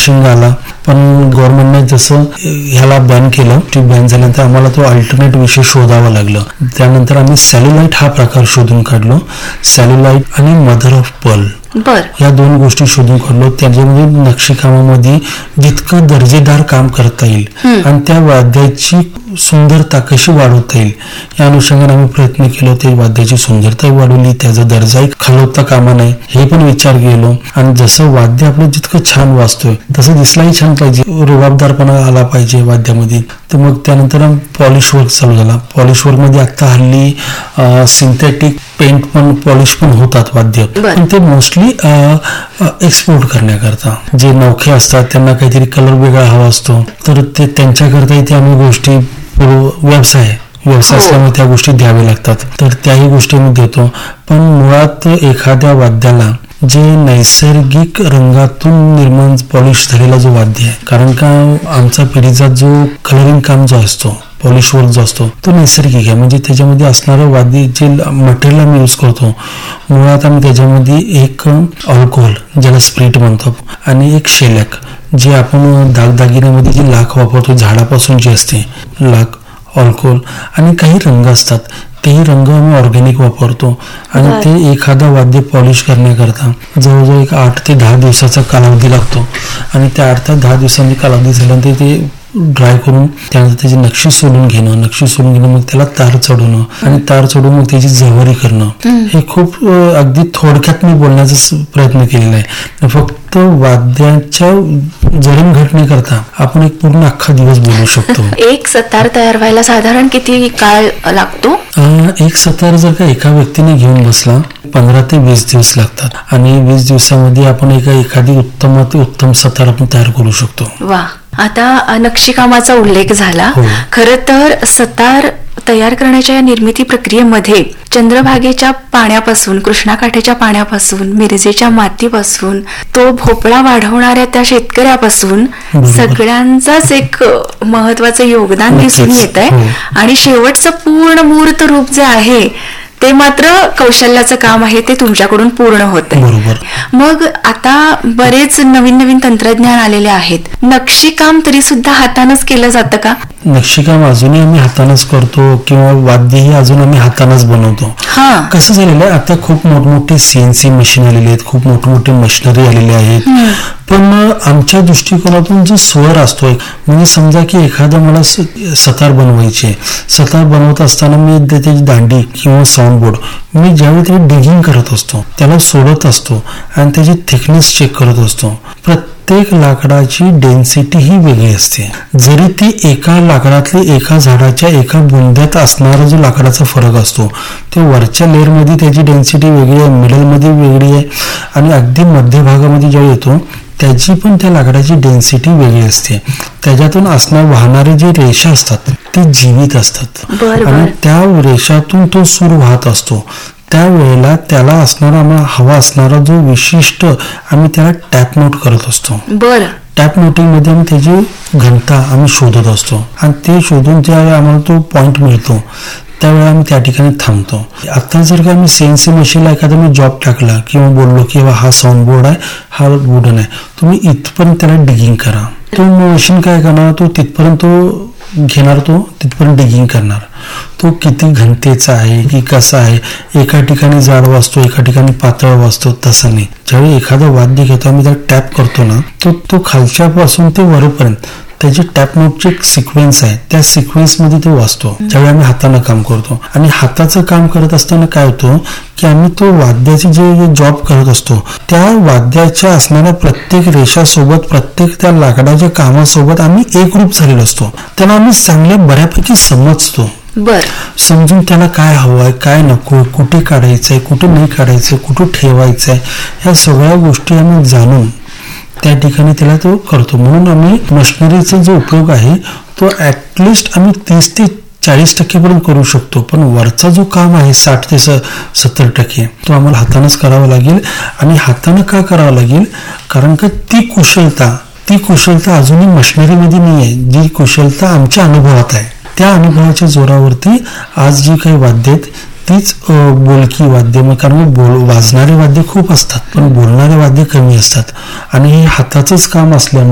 Machine आला, पण गव्हर्नमेंटने जसं ह्याला बॅन केलं, बॅन झाल्यानंतर आम्हाला तो अल्टरनेट विषय शोधावा लागलं. त्यानंतर आम्ही सॅल्युलाइट हा प्रकार शोधून काढलो. सॅल्युलाइट आणि मदर ऑफ पर्ल या दोन गोष्टी शोधून काढलो. त्याच्यामध्ये नक्षीकामामध्ये जितकं दर्जेदार काम करता येईल आणि त्या वाद्याची सुंदरता कशी वाढवता येईल या अनुषंगाने आम्ही प्रयत्न केलो. ते वाद्याची सुंदरता वाढवली, त्याचा दर्जाही खालवता कामा नये हे पण विचार केलो. आणि जसं वाद्य आपलं जितकं छान वाजतोय तसं दिसलाही छान पाहिजे, रुबाबदारपणा आला पाहिजे वाद्यामध्ये. तर मग त्यानंतर पॉलिश वर्क चालू झाला. पॉलिश वर्क मध्ये आता हल्ली सिंथेटिक पेंट पण पॉलिश पण होतात वाद्य, पण ते मोस्टली एक्सपोर्ट करण्याकरता जे नौखे असतात त्यांना काहीतरी कलर वेगळा हवा असतो, तर ते त्यांच्याकरता इथे आम्ही गोष्टी व्यवसाय असल्यामुळे त्या गोष्टी द्याव्या लागतात, तर त्याही गोष्टी मी देतो. पण मुळात एखाद्या वाद्याला जे नैसर्गिक रंगातून निर्माण पॉलिश झालेला जो वाद्य आहे, कारण का आमचा पिढीचा जो कलरिंग काम जो असतो, पॉलिश वर्क जो असतो तो नैसर्गिक आहे. म्हणजे त्याच्यामध्ये असणारं वाद्य जे मटेरियल आम्ही यूज करतो, मुळात आम्ही त्याच्यामध्ये एक अल्कोहोल ज्याला स्प्रिट म्हणतो आणि एक शेलॅक जे आपण दागदागिन्यामध्ये जी लाख वापरतो झाडापासून जी असते लाख, अल्कोहोल आणि काही रंग असतात, तेही रंग आम्ही ऑर्गॅनिक वापरतो. आणि ते एखादा वाद्य पॉलिश करण्याकरता जवळजवळ एक 8 ते 10 दिवसाचा कालावधी लागतो. आणि त्या 8 ते 10 दिवसांनी कालावधी झाल्यानंतर ते ड्राय करून त्यानंतर त्याची नक्षी सोलून घेणं, मग त्याला तार चढवणं आणि तार चढवून मग त्याची जवारी करणं, हे खूप अगदी थोडक्यात मी बोलण्याचा प्रयत्न केलेला आहे. फक्त वाद्याच्या जडणघडणीकरता आपण एक पूर्ण अख्खा दिवस बोलू शकतो. एक सतार तयार व्हायला साधारण किती काळ लागतो? एक सतार जर का एका व्यक्तीने घेऊन बसला 15 ते 20 दिवस लागतात आणि 20 दिवसामध्ये आपण एखादी उत्तम सतार आपण तयार करू शकतो. वा. आता नक्षीकामाचा उल्लेख झाला. खरं तर सतार तयार करण्याच्या या निर्मिती प्रक्रियेमध्ये चंद्रभागेच्या पाण्यापासून, कृष्णाकाठेच्या पाण्यापासून, मिरजेच्या मातीपासून, तो भोपळा वाढवणाऱ्या त्या शेतकऱ्यापासून सगळ्यांचाच एक महत्वाचं योगदान दिसून येत आहे. आणि शेवटचं पूर्ण मूर्त रूप जे आहे ते मात्र कौशल्याचं काम आहे, ते तुमच्याकडून पूर्ण होते. मग आता बरेच नवीन तंत्रज्ञान आलेले आहेत. नक्षीकाम तरी सुद्धा हातानच केलं जातं का? नक्षीकाम अजूनही आम्ही हातानच करतो किंवा वाद्यही अजून आम्ही हातानच बनवतो. कसं झालेलं आहे, आता खूप मोठमोठे CNC मशीन आलेले आहेत, खूप मोठमोठे मशिनरी आलेले आहेत. पण आमच्या दृष्टिकोनातून जो स्वर असतो, म्हणजे समजा की एखादा मला सतार बनवायची आहे, सतार बनवत असताना मी त्याची दांडी किंवा साऊंड बोर्ड मी ज्यावेळी त्याची डिगिंग करत असतो, त्याला सोडत असतो आणि त्याची थिकनेस चेक करत असतो. प्रत्येक लाकडाची डेन्सिटी ही वेगळी असते. जरी ती एका लाकडातली एका झाडाच्या एका बुंद्यात असणारा जो लाकडाचा फरक असतो, तो वरच्या लेअरमध्ये त्याची डेन्सिटी वेगळी आहे, मिडलमध्ये वेगळी आहे आणि अगदी मध्यभागामध्ये जेव्हा येतो त्याची पण त्या लाकडाची डेन्सिटी वेगळी असते. त्याच्यातून वाहणारे जे रेषा असतात ते जीवित असतात आणि त्या रेषातून तो सूर वाहत असतो. त्यावेळेला त्याला असणारा हवा असणारा जो विशिष्ट आम्ही त्याला टॅप नोट करत असतो. टॅप नोटिंग मध्ये आम्ही त्याची घनता आम्ही शोधत असतो आणि ते शोधून ज्यावेळेला आम्हाला तो पॉइंट मिळतो त्यावेळेला आम्ही त्या ठिकाणी थांबतो. आता जर का आम्ही CNC मशीनला एखादा मी जॉब टाकला किंवा बोललो की हा साऊंड बोर्ड आहे, हा वुडन आहे, तुम्ही इथपर्यंत त्याला डिगिंग करा, तो मशीन काय करणार, तो तिथपर्यंत तो घेणार, तो तिथपर्यंत डिगिंग करणार. तो किती घनतेचा आहे की कसा आहे, एका ठिकाणी जाड वाजतो एका ठिकाणी पातळ वाजतो, तसं नाही. ज्यावेळी एखादं वाद्य घेतो आम्ही त्याला टॅप करतो ना, तो खालच्यापासून ते वरपर्यंत त्याची टॅप नोटची एक सिक्वेन्स आहे, त्या सिक्वेन्स मध्ये तो वाजतो. ज्यावेळी आम्ही हाताने काम करतो आणि हाताचं काम करत असताना काय होतं की आम्ही तो वाद्याचे जे जॉब करत असतो त्या वाद्याच्या असणाऱ्या प्रत्येक रेषासोबत, प्रत्येक त्या लाकडाच्या कामासोबत आम्ही एकरूप झालेलो असतो. त्याला आम्ही चांगल्या बऱ्यापैकी समजतो. समजून त्याला काय हवंय, काय नको, कुठे काढायचंय, कुठे नाही काढायचंय, कुठे ठेवायचंय, ह्या सगळ्या गोष्टी आम्ही जाणून त्या ठिकाणी त्याला तो करतो. म्हणून आम्ही मशिनरीचा जो उपयोग आहे तो ऍटलिस्ट आम्ही 30 ते 40% पर्यंत करू शकतो, पण वरचा जो काम आहे 60 ते 70% तो आम्हाला हातानंच करावा लागेल. आणि हातानं का करावं लागेल, कारण का ती कुशलता अजूनही मशिनरीमध्ये नाही आहे. जी कुशलता आमच्या अनुभवात आहे, त्या अनुभवाच्या जोरावरती आज जी काही वाद्य आहेत तीच बोलकी वाद्य, कारण वाजणारे वाद्य खूप असतात पण बोलणारे वाद्य कमी असतात आणि हे हाताचंच काम असल्यामुळे